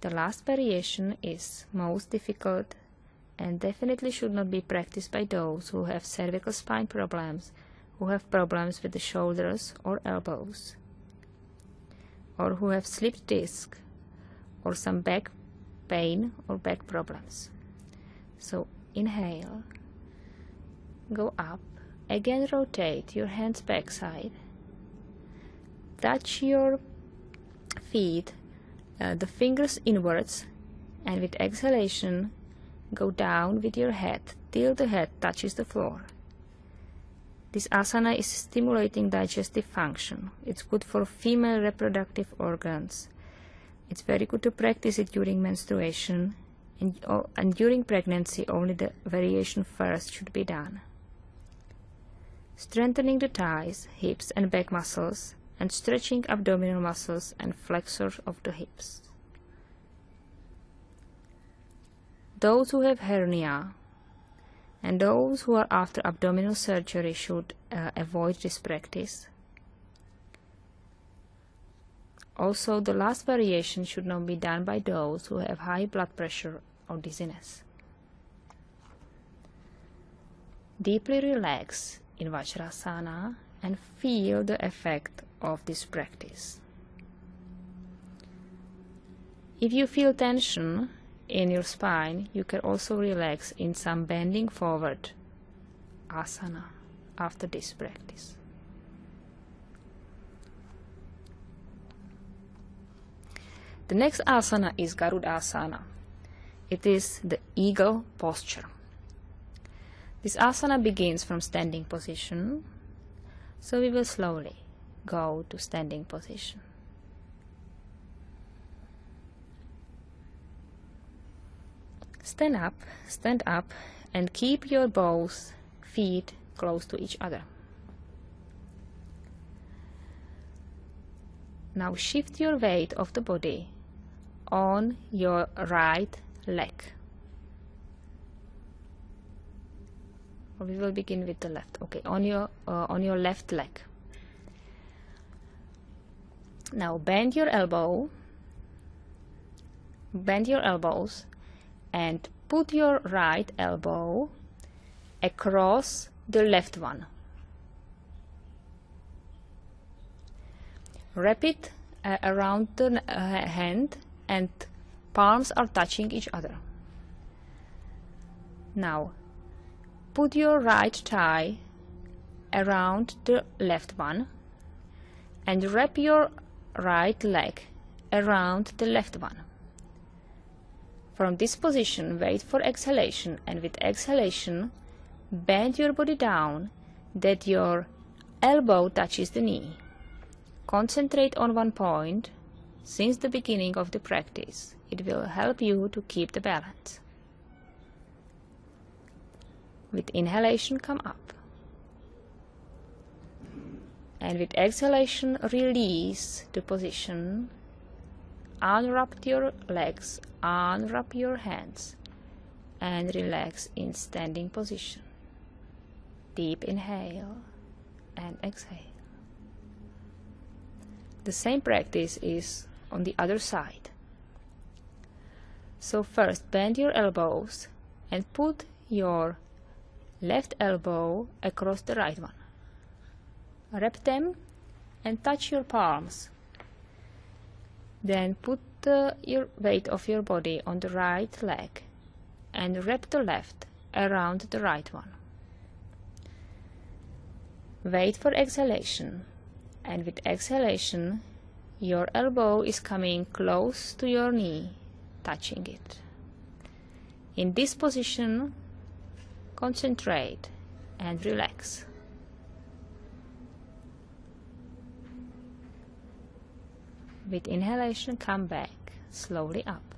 The last variation is most difficult and definitely should not be practiced by those who have cervical spine problems, who have problems with the shoulders or elbows, or who have slipped disc, or some back pain or back problems. So inhale, go up, again rotate your hands backside, touch your feet, the fingers inwards, and with exhalation go down with your head till the head touches the floor. This asana is stimulating digestive function. It's good for female reproductive organs. It's very good to practice it during menstruation, and during pregnancy only the variation first should be done. Strengthening the thighs, hips and back muscles, and stretching abdominal muscles and flexors of the hips. Those who have hernia and those who are after abdominal surgery should avoid this practice. Also, the last variation should not be done by those who have high blood pressure or dizziness. Deeply relax in Vajrasana and feel the effect of this practice. If you feel tension in your spine, you can also relax in some bending forward asana after this practice. The next asana is Garudasana. It is the eagle posture. This asana begins from standing position, so we will slowly go to standing position. Stand up, and keep your both feet close to each other. Now shift your weight of the body on your right leg. Or we will begin with the left. Okay, on your left leg. Now bend your elbows, and put your right elbow across the left one. Wrap it around the hand, and palms are touching each other. Now put your right thigh around the left one and wrap your right leg around the left one. From this position, wait for exhalation, and with exhalation, bend your body down that your elbow touches the knee. Concentrate on one point since the beginning of the practice. It will help you to keep the balance. With inhalation, come up. And with exhalation, release the position. Unwrap your legs, unwrap your hands, and relax in standing position. Deep inhale and exhale. The same practice is on the other side. So first bend your elbows and put your left elbow across the right one. Wrap them and touch your palms. Then put your weight of your body on the right leg and wrap the left around the right one. Wait for exhalation, and with exhalation your elbow is coming close to your knee, touching it. In this position, concentrate and relax. With inhalation, come back slowly up.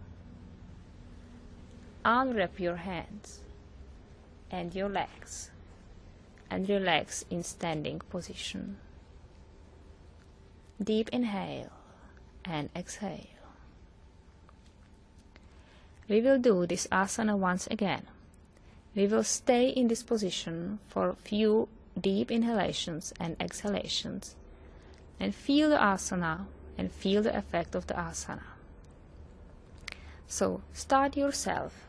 Unwrap your hands and your legs and relax in standing position. Deep inhale and exhale. We will do this asana once again. We will stay in this position for a few deep inhalations and exhalations and feel the asana and feel the effect of the asana. So start yourself.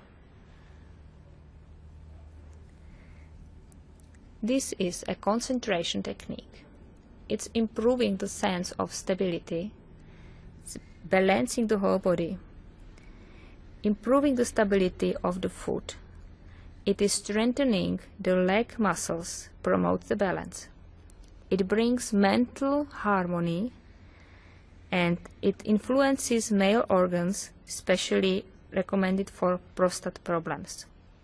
This is a concentration technique. It's improving the sense of stability, it's balancing the whole body, improving the stability of the foot. It is strengthening the leg muscles, promotes the balance. It brings mental harmony, and it influences male organs, especially recommended for prostate problems.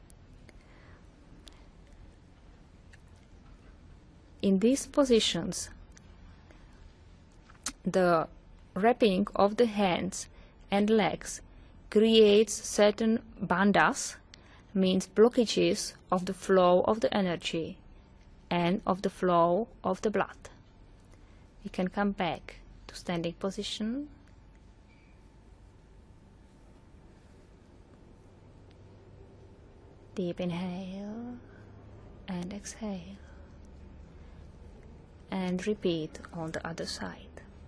In these positions, the wrapping of the hands and legs creates certain bandhas, means blockages of the flow of the energy and of the flow of the blood. We can come back to standing position. Deep inhale and exhale. And repeat on the other side.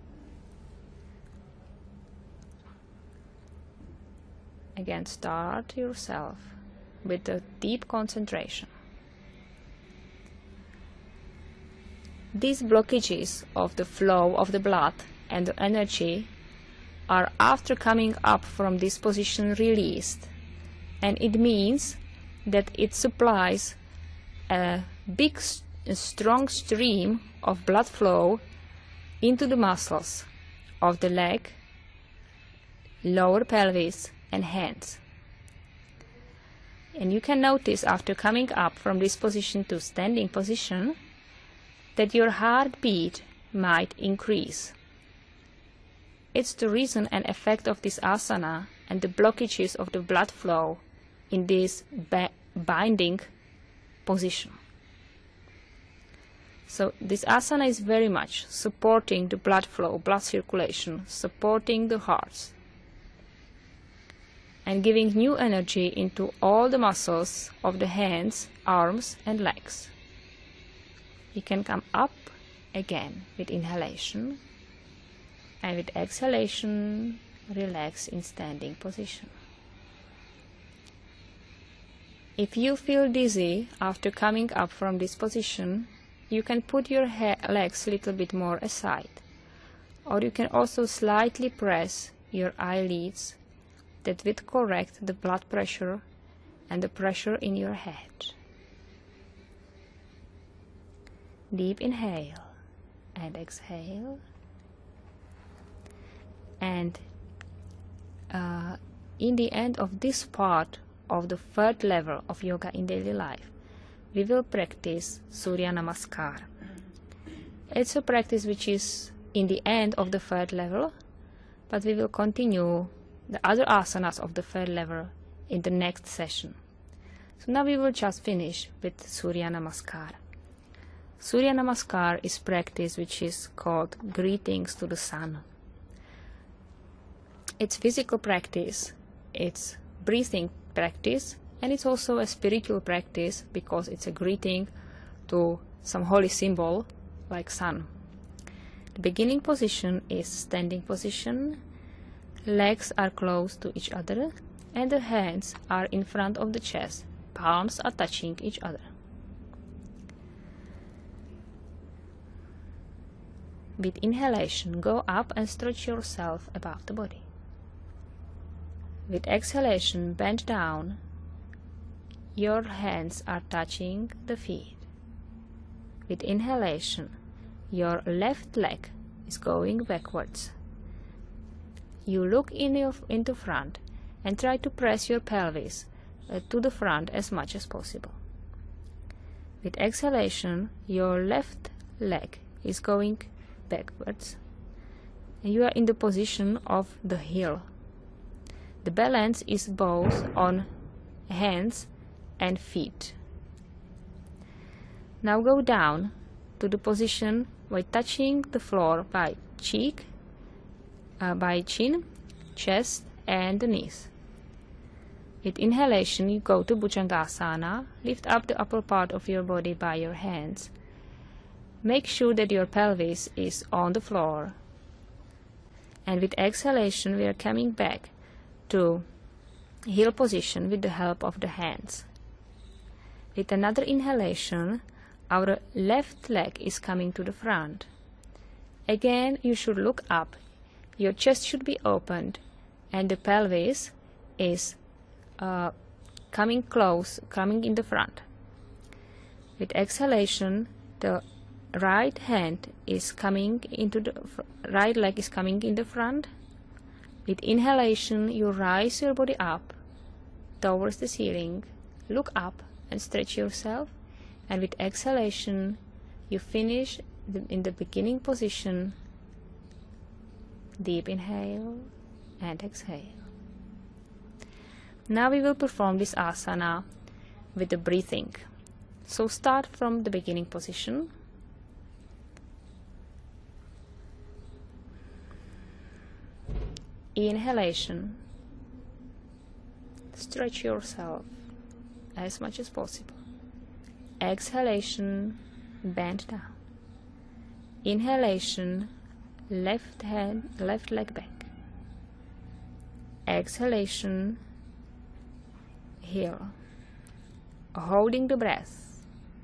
Again, start yourself with a deep concentration. These blockages of the flow of the blood and the energy are, after coming up from this position, released, and it means that it supplies a big strong stream of blood flow into the muscles of the leg, lower pelvis and hands. And you can notice, after coming up from this position to standing position, that your heartbeat might increase. It's the reason and effect of this asana and the blockages of the blood flow in this binding position. So this asana is very much supporting the blood flow, blood circulation, supporting the hearts, and giving new energy into all the muscles of the hands, arms and legs. You can come up again with inhalation, and with exhalation relax in standing position. If you feel dizzy after coming up from this position, you can put your legs a little bit more aside, or you can also slightly press your eyelids. That will correct the blood pressure and the pressure in your head. Deep inhale and exhale. And in the end of this part of the third level of yoga in daily life, we will practice Surya Namaskar. It's a practice which is in the end of the third level, but we will continue the other asanas of the third level in the next session. So now we will just finish with Surya Namaskar. Surya Namaskar is practice which is called greetings to the sun. It's physical practice, it's breathing practice, and it's also a spiritual practice because it's a greeting to some holy symbol like sun. The beginning position is standing position. Legs are close to each other and the hands are in front of the chest. Palms are touching each other. With inhalation, go up and stretch yourself above the body. With exhalation, bend down. Your hands are touching the feet. With inhalation, your left leg is going backwards. You look into front and try to press your pelvis to the front as much as possible. With exhalation, your left leg is going backwards. And you are in the position of the heel. The balance is both on hands and feet. Now go down to the position by touching the floor by cheek, by chin, chest and the knees. With inhalation, you go to Bhujangasana. Lift up the upper part of your body by your hands. Make sure that your pelvis is on the floor. And with exhalation, we are coming back to heel position with the help of the hands. With another inhalation, our left leg is coming to the front. Again, you should look up. Your chest should be opened and the pelvis is coming in the front. With exhalation, the right hand is coming into the right leg is coming in the front. With inhalation, you rise your body up towards the ceiling, look up and stretch yourself, and with exhalation, you finish in the beginning position. Deep inhale and exhale. Now we will perform this asana with the breathing. So start from the beginning position. Inhalation. Stretch yourself as much as possible. Exhalation. Bend down. Inhalation. Left leg back. Exhalation. Heel. Holding the breath.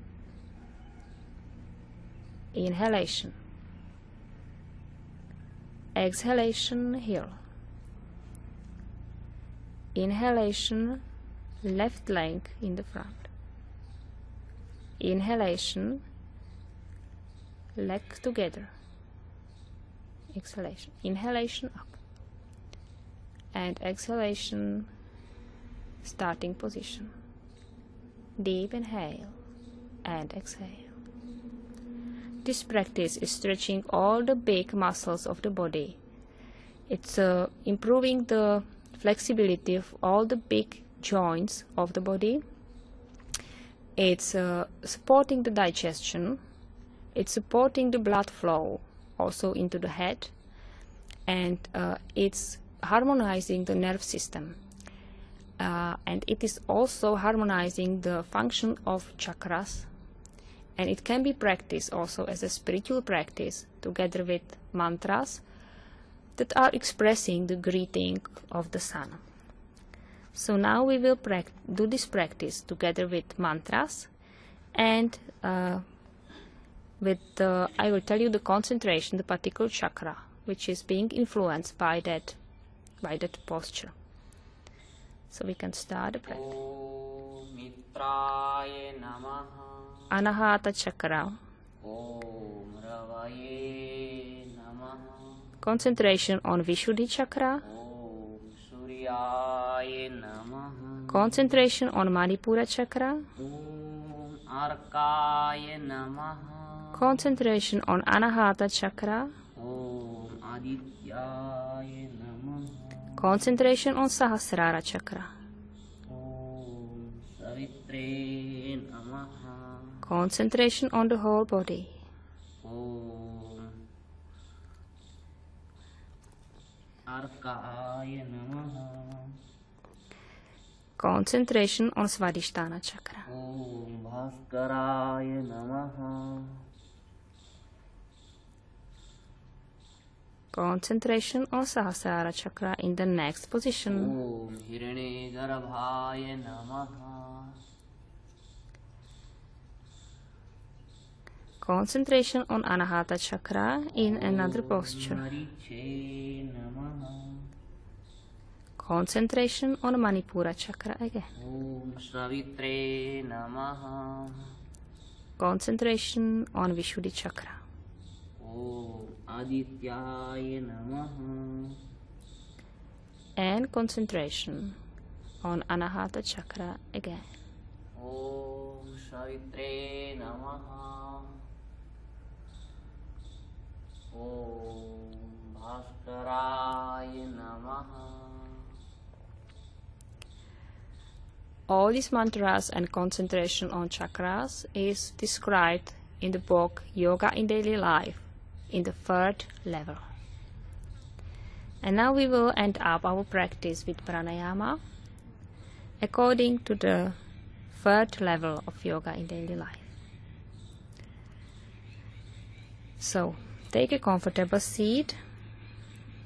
Inhalation. Exhalation. Heel. Inhalation. Left leg in the front. Inhalation. Leg together. Exhalation. Inhalation up. And exhalation. Starting position. Deep inhale and exhale. This practice is stretching all the big muscles of the body. It's improving the flexibility of all the big joints of the body. It's supporting the digestion. It's supporting the blood flow also into the head, and it's harmonizing the nerve system. And it is also harmonizing the function of chakras, and it can be practiced also as a spiritual practice together with mantras that are expressing the greeting of the sun. So now we will do this practice together with mantras, and I will tell you the concentration, the particular chakra which is being influenced by that posture. So we can start the practice. Om Mitraye Namaha. Anahata chakra. Om Ravaye Namaha. Concentration on Vishuddhi chakra. Om Suryaye Namaha. Concentration on Manipura chakra. Om Arkaye Namaha. Concentration on Anahata chakra. Om Adityaye Namaha. Concentration on Sahasrara chakra. Om Savitre Namaha. Concentration on the whole body. Om Arkaye Namaha. Concentration on Svadhisthana chakra. Om Bhaskaraye Namaha. Concentration on Sahasrara chakra in the next position. Om Hirane Garbhaye Namaha. Concentration on Anahata chakra in another posture. Mariche Namaha. Concentration on Manipura chakra again. Om Savitre Namaha. Concentration on Vishuddhi chakra. Om Adityaye Namaha. And concentration on Anahata chakra again. Om Savitre Namaha. Om Bhaskaraye Namaha. All these mantras and concentration on chakras is described in the book Yoga in Daily Life in the 3rd level. And now we will end up our practice with pranayama according to the 3rd level of Yoga in Daily Life. So take a comfortable seat